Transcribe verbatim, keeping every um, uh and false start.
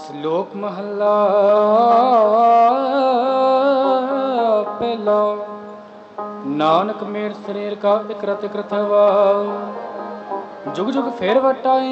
ਸ਼ਲੋਕ ਮਹੱਲਾ ਪਹਿਲਾ। ਨਾਨਕ ਮੇਰ ਸਰੀਰ ਕਾ ਇਕ ਰਤਿ ਇਕ ਰਥਵਾ, ਜੁਗ ਜੁਗ ਫੇਰ ਵਟਾਈ